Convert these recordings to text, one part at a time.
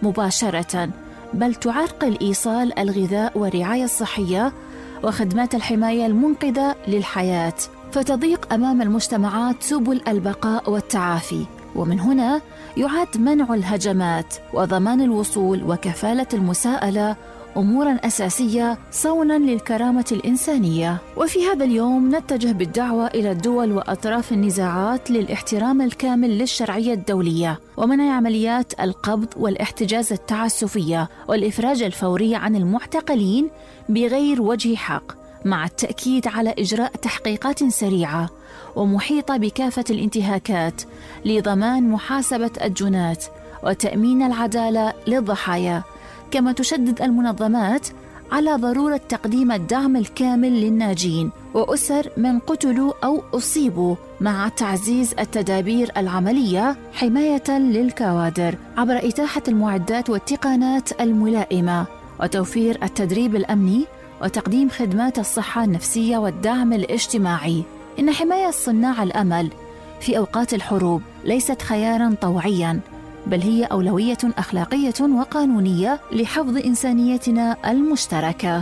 مباشرة، بل تعرقل إيصال الغذاء والرعاية الصحية وخدمات الحماية المنقذة للحياة، فتضيق أمام المجتمعات سبل البقاء والتعافي. ومن هنا يعد منع الهجمات وضمان الوصول وكفالة المساءلة أموراً أساسية صوناً للكرامة الإنسانية. وفي هذا اليوم نتجه بالدعوة إلى الدول وأطراف النزاعات للاحترام الكامل للشرعية الدولية ومنع عمليات القبض والاحتجاز التعسفية والإفراج الفوري عن المعتقلين بغير وجه حق، مع التأكيد على إجراء تحقيقات سريعة ومحيطة بكافة الانتهاكات لضمان محاسبة الجنات وتأمين العدالة للضحايا. كما تشدد المنظمات على ضرورة تقديم الدعم الكامل للناجين وأسر من قتلوا أو أصيبوا، مع تعزيز التدابير العملية حماية للكوادر عبر إتاحة المعدات والتقنيات الملائمة وتوفير التدريب الأمني وتقديم خدمات الصحة النفسية والدعم الاجتماعي. إن حماية صناع الأمل في أوقات الحروب ليست خياراً طوعياً، بل هي أولوية أخلاقية وقانونية لحفظ إنسانيتنا المشتركة.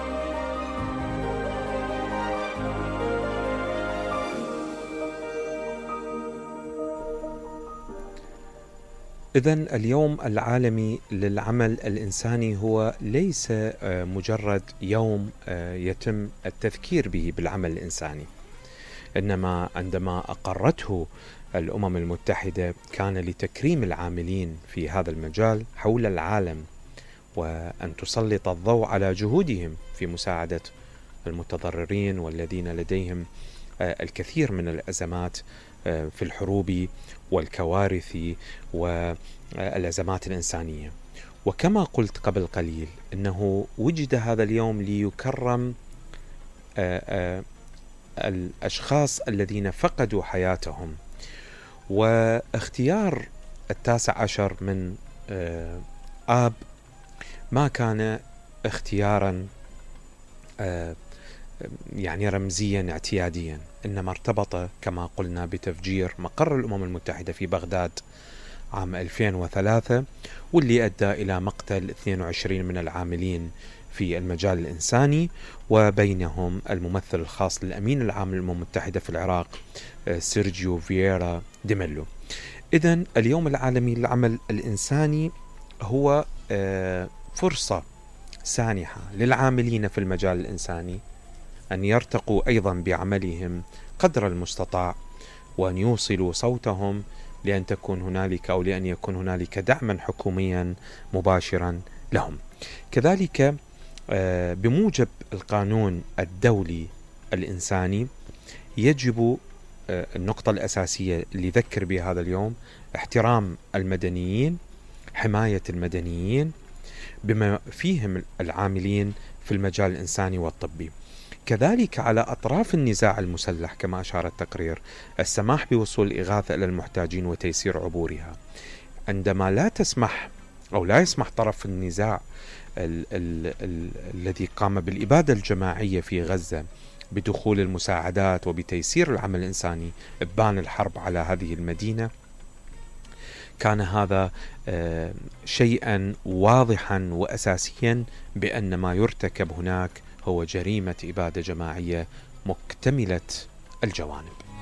إذن اليوم العالمي للعمل الإنساني هو ليس مجرد يوم يتم التذكير به بالعمل الإنساني، إنما عندما أقرته الأمم المتحدة كان لتكريم العاملين في هذا المجال حول العالم، وأن تسلط الضوء على جهودهم في مساعدة المتضررين والذين لديهم الكثير من الأزمات في الحروب والكوارث والأزمات الإنسانية. وكما قلت قبل قليل أنه وجد هذا اليوم ليكرم الأشخاص الذين فقدوا حياتهم، واختيار 19 من آب ما كان اختيارا يعني رمزيا اعتياديا، إنما ارتبط كما قلنا بتفجير مقر الأمم المتحدة في بغداد عام 2003، واللي أدى إلى مقتل 22 من العاملين في المجال الإنساني، وبينهم الممثل الخاص للأمين العام للأمم المتحدة في العراق سيرجيو فييرا دي ميلو. إذن اليوم العالمي للعمل الإنساني هو فرصة سانحة للعاملين في المجال الإنساني أن يرتقوا أيضا بعملهم قدر المستطاع، وأن يوصلوا صوتهم لأن تكون هنالك أو لأن يكون هنالك دعما حكوميا مباشرا لهم. كذلك بموجب القانون الدولي الإنساني يجب النقطة الأساسية اللي ذكر بها هذا اليوم احترام المدنيين، حماية المدنيين بما فيهم العاملين في المجال الإنساني والطبي. كذلك على أطراف النزاع المسلح كما أشار التقرير السماح بوصول الإغاثة إلى المحتاجين وتيسير عبورها. عندما لا تسمح أو لا يسمح طرف النزاع الذي قام بالإبادة الجماعية في غزة بدخول المساعدات وبتيسير العمل الإنساني إبان الحرب على هذه المدينة، كان هذا شيئا واضحا وأساسيا بأن ما يرتكب هناك هو جريمة إبادة جماعية مكتملة الجوانب.